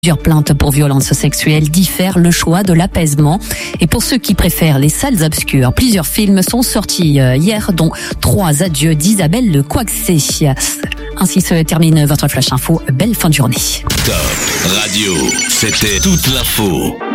Plusieurs plaintes pour violences sexuelles diffèrent le choix de l'apaisement. Et pour ceux qui préfèrent les salles obscures, plusieurs films sont sortis hier, dont 3 adieux d'Isabelle Le Coixet. Ainsi se termine votre Flash Info. Belle fin de journée. Top Radio, c'était toute l'info.